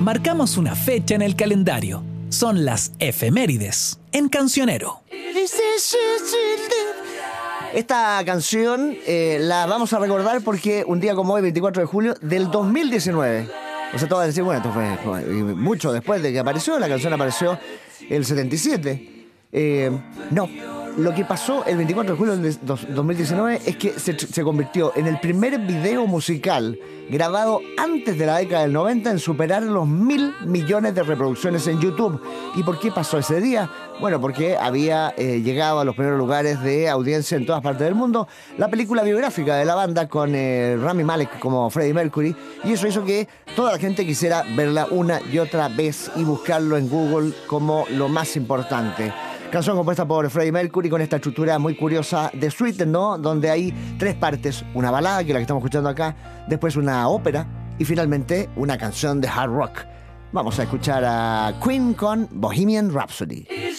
Marcamos una fecha en el calendario. Son las efemérides en Cancionero. Esta canción la vamos a recordar porque un día como hoy, 24 de julio del 2019, o sea, todos van a decir, bueno, esto fue mucho después de que apareció, la canción apareció el 77. No, lo que pasó el 24 de julio del 2019 es que se convirtió en el primer video musical grabado antes de la década del 90 en superar los 1.000 millones de reproducciones en YouTube. ¿Y por qué pasó ese día? Bueno, porque había llegado a los primeros lugares de audiencia en todas partes del mundo la película biográfica de la banda con Rami Malek como Freddie Mercury, y eso hizo que toda la gente quisiera verla una y otra vez y buscarlo en Google como lo más importante. Canción compuesta por Freddie Mercury con esta estructura muy curiosa de suite, ¿no? Donde hay 3 partes, una balada, que es la que estamos escuchando acá, después una ópera y finalmente una canción de hard rock. Vamos a escuchar a Queen con Bohemian Rhapsody.